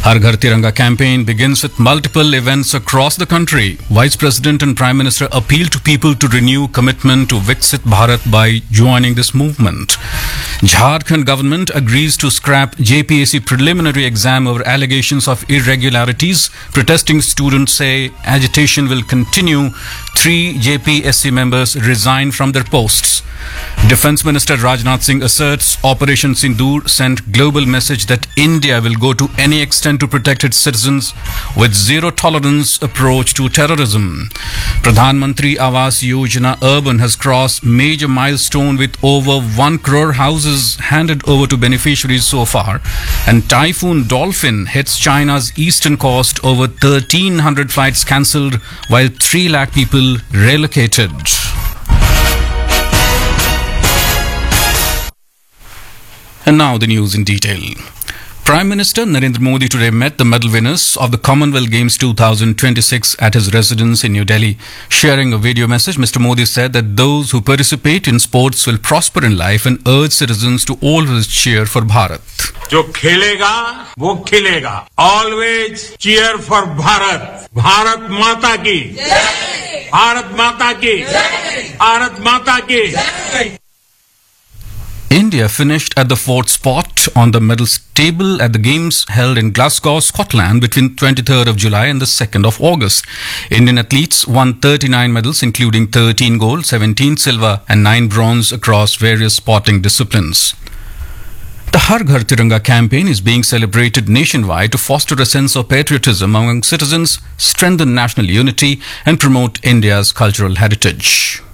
Har Ghar Tiranga campaign begins with multiple events across the country. Vice President and Prime Minister appeal to people to renew commitment to Viksit Bharat by joining this movement. Jharkhand government agrees to scrap JPSC preliminary exam over allegations of irregularities. Protesting students say agitation will continue. 3 JPSC members resign from their posts. Defence Minister Rajnath Singh asserts Operation Sindoor sent global message that India will go to any extent to protect its citizens with zero tolerance approach to terrorism. Pradhan Mantri Awas Yojana Urban has crossed major milestone with over 1 crore houses handed over to beneficiaries so far, and Typhoon Dolphin hits China's eastern coast, over 1,300 flights cancelled while 3 lakh people relocated. And now the news in detail. Prime Minister Narendra Modi today met the medal winners of the Commonwealth Games 2026 at his residence in New Delhi. Sharing a video message, Mr. Modi said that those who participate in sports will prosper in life and urged citizens to always cheer for Bharat. जो खेलेगा वो खिलेगा. Always cheer for Bharat. Bharat माता की जय. भारत माता की जय. भारत माता की जय. India finished at the 4th spot on the medals table at the Games held in Glasgow, Scotland between 23rd of July and the 2nd of August. Indian athletes won 39 medals, including 13 gold, 17 silver and 9 bronze across various sporting disciplines. The Har Ghar Tiranga campaign is being celebrated nationwide to foster a sense of patriotism among citizens, strengthen national unity and promote India's cultural heritage.